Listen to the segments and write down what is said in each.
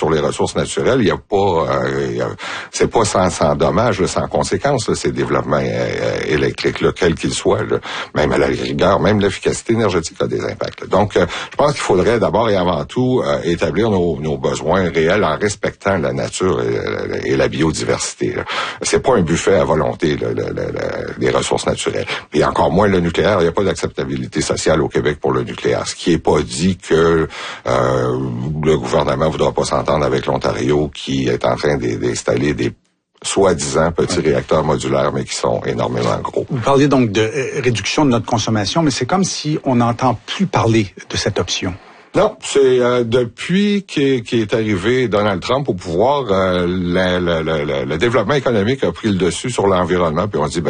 sur les ressources naturelles, il y a pas, c'est pas sans dommage, sans conséquences, là, ces développements électriques, là, quels qu'ils soient, là. Même à la rigueur, même l'efficacité énergétique a des impacts, là. Donc, je pense qu'il faudrait d'abord et avant tout établir nos besoins réels en respectant la nature et la biodiversité, là. C'est pas un buffet à volonté, là, les ressources naturelles. Et encore moins le nucléaire, il n'y a pas d'acceptabilité sociale au Québec pour le nucléaire. Ce qui est pas dit que le gouvernement ne voudra pas s'entendre avec l'Ontario qui est en train d'installer des soi-disant petits réacteurs modulaires, mais qui sont énormément gros. Vous parlez donc de réduction de notre consommation, mais c'est comme si on n'entend plus parler de cette option. Non, c'est depuis qu'est arrivé Donald Trump au pouvoir, le développement économique a pris le dessus sur l'environnement, puis on dit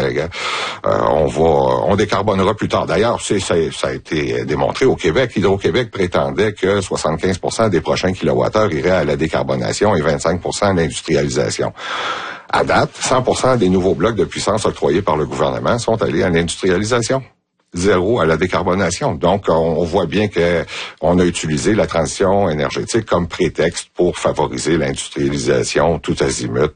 on décarbonera plus tard. D'ailleurs, ça a été démontré au Québec. Hydro-Québec prétendait que 75% des prochains kilowattheures iraient à la décarbonation et 25% à l'industrialisation. À date, 100% des nouveaux blocs de puissance octroyés par le gouvernement sont allés à l'industrialisation. 0 à la décarbonation. Donc, on voit bien que on a utilisé la transition énergétique comme prétexte pour favoriser l'industrialisation tout azimut,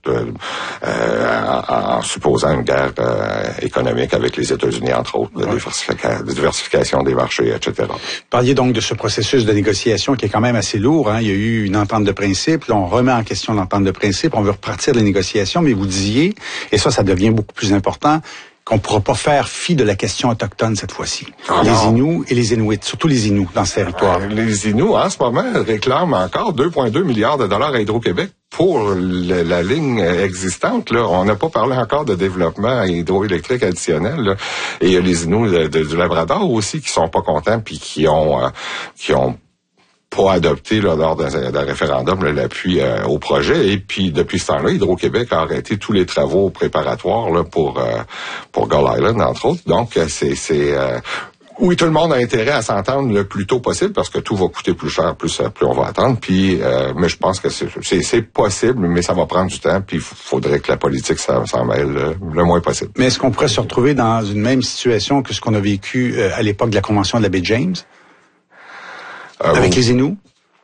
en supposant une guerre économique avec les États-Unis, entre autres, de diversification des marchés, etc. Vous parliez donc de ce processus de négociation qui est quand même assez lourd, hein? Il y a eu une entente de principe, là, on remet en question l'entente de principe, on veut repartir des négociations, mais vous disiez, et ça devient beaucoup plus important, qu'on ne pourra pas faire fi de la question autochtone cette fois-ci. Les Inuits et les Inuits, surtout les Inuits dans ce territoire. Les Inuits, en ce moment, réclament encore 2,2 milliards de dollars à Hydro-Québec pour la ligne existante. Là. On n'a pas parlé encore de développement hydroélectrique additionnel, là. Et il y a les Inuits du Labrador aussi qui sont pas contents puis qui ont pas adopté là, lors d'un référendum l'appui au projet. Et puis, depuis ce temps-là, Hydro-Québec a arrêté tous les travaux préparatoires là, pour Gull Island, entre autres. Donc, oui, tout le monde a intérêt à s'entendre le plus tôt possible parce que tout va coûter plus cher, plus on va attendre. Puis, mais je pense que c'est possible, mais ça va prendre du temps. Puis, il faudrait que la politique s'en mêle le moins possible. Mais est-ce qu'on pourrait se retrouver dans une même situation que ce qu'on a vécu à l'époque de la Convention de la baie James? Avec les Inuits?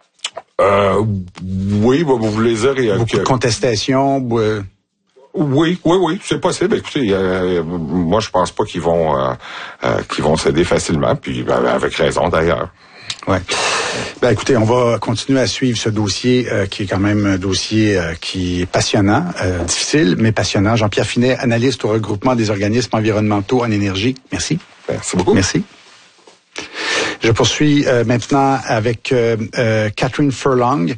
Oui, vous voulez dire... Beaucoup de contestations? Oui, c'est possible. Écoutez, moi, je pense pas qu'ils vont céder facilement, puis avec raison d'ailleurs. Ouais. Écoutez, on va continuer à suivre ce dossier qui est quand même un dossier qui est passionnant, difficile, mais passionnant. Jean-Pierre Finet, analyste au regroupement des organismes environnementaux en énergie. Merci. Merci beaucoup. Merci. Je poursuis maintenant avec Catherine Furlong,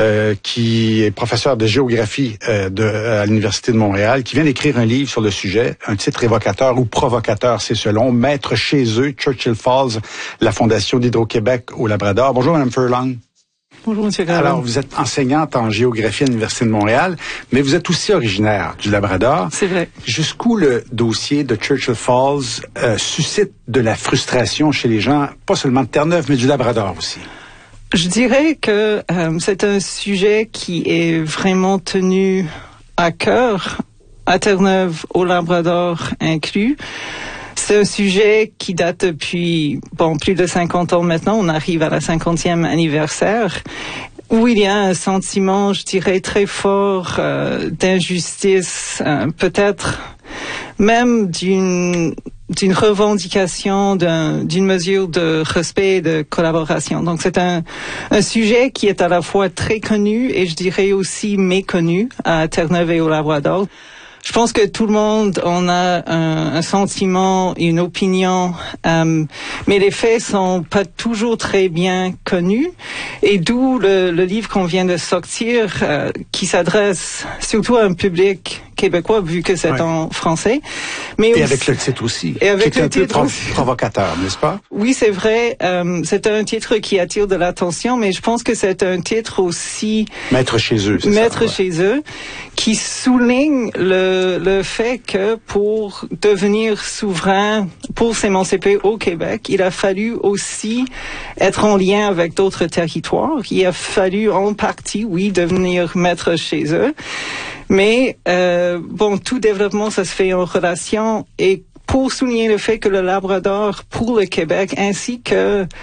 qui est professeure de géographie à l'Université de Montréal, qui vient d'écrire un livre sur le sujet, un titre évocateur ou provocateur, c'est selon, Maître chez eux, Churchill Falls, la Fondation d'Hydro-Québec au Labrador. Bonjour, Mme Furlong. Bonjour, M. Caron. Alors, vous êtes enseignante en géographie à l'Université de Montréal, mais vous êtes aussi originaire du Labrador. C'est vrai. Jusqu'où le dossier de Churchill Falls suscite de la frustration chez les gens, pas seulement de Terre-Neuve, mais du Labrador aussi? Je dirais que c'est un sujet qui est vraiment tenu à cœur, à Terre-Neuve, au Labrador inclus. C'est un sujet qui date depuis, plus de 50 ans maintenant. On arrive à la 50e anniversaire, où il y a un sentiment, je dirais, très fort d'injustice, peut-être même d'une revendication, d'une mesure de respect et de collaboration. Donc c'est un sujet qui est à la fois très connu et je dirais aussi méconnu à Terre-Neuve et au Labrador. Je pense que tout le monde en a un sentiment, une opinion, mais les faits sont pas toujours très bien connus, et d'où le livre qu'on vient de sortir, qui s'adresse surtout à un public québécois, vu que c'est en français. Mais et avec le titre aussi. Et avec le titre un peu provocateur, n'est-ce pas? Oui, c'est vrai. C'est un titre qui attire de l'attention, mais je pense que c'est un titre aussi... Maître chez eux, c'est Maître ça, chez eux, qui souligne le fait que pour devenir souverain, pour s'émanciper au Québec, il a fallu aussi être en lien avec d'autres territoires. Il a fallu en partie, oui, devenir maître chez eux. Mais tout développement, ça se fait en relation. Et pour souligner le fait que le Labrador, pour le Québec, ainsi que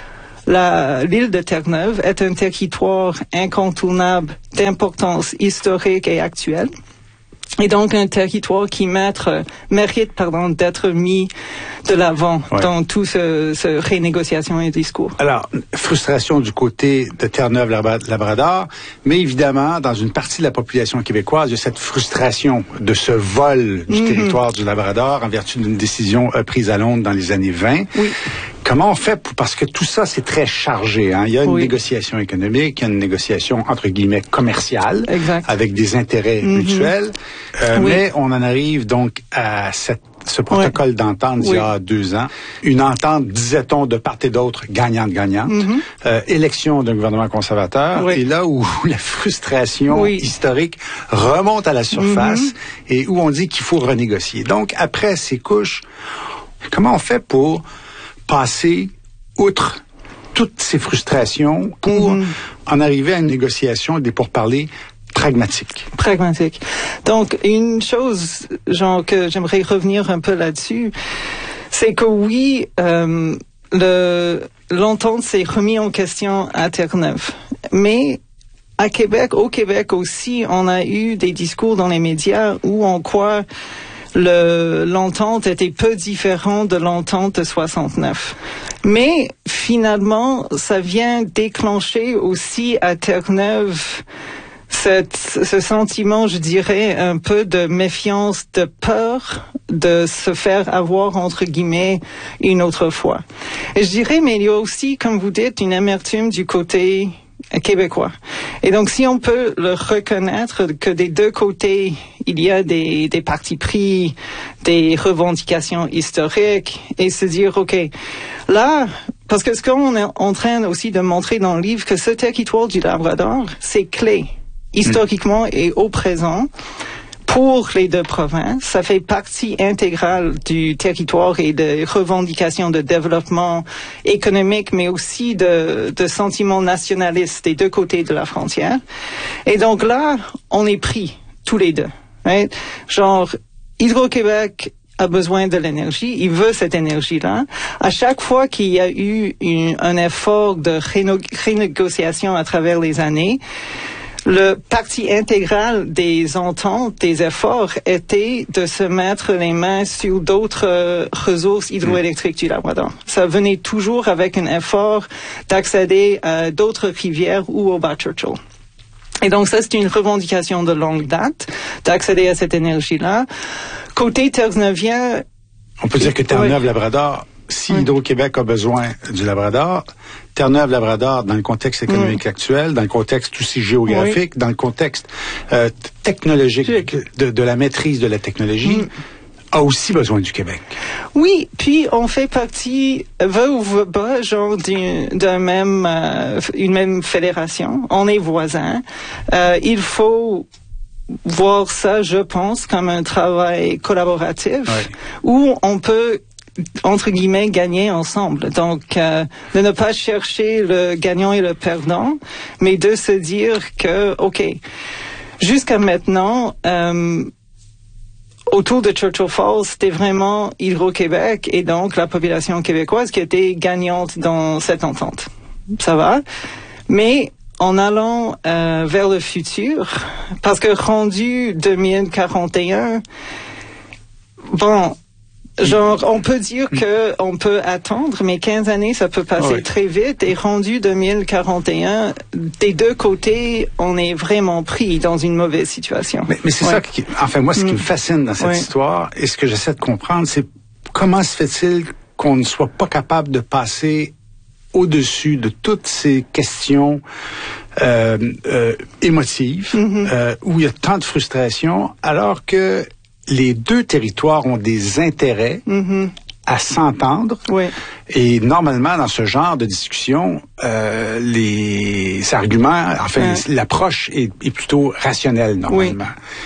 l'île de Terre-Neuve est un territoire incontournable d'importance historique et actuelle. Et donc un territoire qui mérite d'être mis de l'avant dans tout ce renégociation et discours. Alors, frustration du côté de Terre-Neuve-Labrador, mais évidemment, dans une partie de la population québécoise, il y a cette frustration de ce vol du territoire du Labrador en vertu d'une décision prise à Londres dans les années 20. Oui. Comment on fait parce que tout ça, c'est très chargé, hein? Il y a une négociation économique, il y a une négociation, entre guillemets, commerciale, avec des intérêts mutuels, mais on en arrive donc à ce protocole d'entente d'il y a 2 ans. Une entente, disait-on, de part et d'autre, gagnante-gagnante. Élection d'un gouvernement conservateur. Et là où la frustration historique remonte à la surface et où on dit qu'il faut renégocier. Donc, après ces couches, comment on fait pour passer outre toutes ces frustrations pour en arriver à une négociation des pourparlers pragmatique. Donc, une chose, que j'aimerais revenir un peu là-dessus, c'est que l'entente s'est remis en question à Terre-Neuve. Mais au Québec aussi, on a eu des discours dans les médias où on croit l'entente était peu différente de l'entente de 69. Mais finalement, ça vient déclencher aussi à Terre-Neuve ce sentiment, je dirais, un peu de méfiance, de peur de se faire avoir, entre guillemets, une autre fois. Et je dirais, mais il y a aussi, comme vous dites, une amertume du côté québécois. Et donc, si on peut le reconnaître que des deux côtés, il y a des partis pris, des revendications historiques, et se dire, OK, là, parce que ce qu'on est en train aussi de montrer dans le livre, que ce territoire du Labrador, c'est clé, historiquement et au présent, pour les deux provinces. Ça fait partie intégrale du territoire et de revendications de développement économique, mais aussi de sentiments nationalistes des deux côtés de la frontière. Et donc là, on est pris, tous les deux. Right? Hydro-Québec a besoin de l'énergie, il veut cette énergie-là. À chaque fois qu'il y a eu un effort de renégociation à travers les années, le parti intégral des ententes, des efforts, était de se mettre les mains sur d'autres ressources hydroélectriques du Labrador. Ça venait toujours avec un effort d'accéder à d'autres rivières ou au Bas-Churchill. Et donc ça, c'est une revendication de longue date, d'accéder à cette énergie-là. Côté terre-neuvien... On peut dire que Terre-Neuve-Labrador, si Hydro-Québec a besoin du Labrador, Terre-Neuve-Labrador, dans le contexte économique actuel, dans le contexte aussi géographique, dans le contexte technologique, de la maîtrise de la technologie, a aussi besoin du Québec. Oui, puis on fait partie, veut ou veut pas, une même fédération. On est voisins. Il faut voir ça, je pense, comme un travail collaboratif où on peut, entre guillemets, gagner ensemble. Donc, de ne pas chercher le gagnant et le perdant, mais de se dire que, OK, jusqu'à maintenant, autour de Churchill Falls, c'était vraiment Hydro-Québec et donc la population québécoise qui était gagnante dans cette entente. Ça va? Mais en allant vers le futur, parce que rendu 2041, on peut dire que on peut attendre, mais 15 années, ça peut passer très vite. Et rendu 2041, des deux côtés, on est vraiment pris dans une mauvaise situation. Mais c'est ça qui, moi, ce qui me fascine dans cette histoire, et ce que j'essaie de comprendre, c'est comment se fait-il qu'on ne soit pas capable de passer au-dessus de toutes ces questions émotives, où il y a tant de frustration, alors que les deux territoires ont des intérêts à s'entendre. Et normalement, dans ce genre de discussion, les arguments, l'approche est plutôt rationnelle, normalement.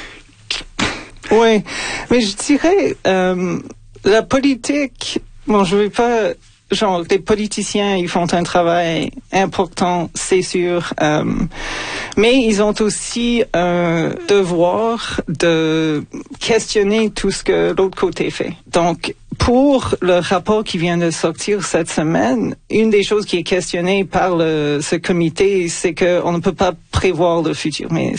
Oui, mais je dirais, la politique, je vais pas... les politiciens, ils font un travail important, c'est sûr, mais ils ont aussi un devoir de questionner tout ce que l'autre côté fait. Donc, pour le rapport qui vient de sortir cette semaine, une des choses qui est questionnée par ce comité, c'est qu'on ne peut pas prévoir le futur. Mais